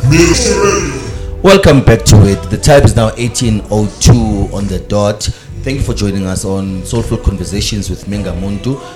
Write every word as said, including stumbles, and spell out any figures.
Welcome back to it. The time is now eighteen oh two on the dot. Thank you for joining us on Soulful Conversations with Minga Muntu.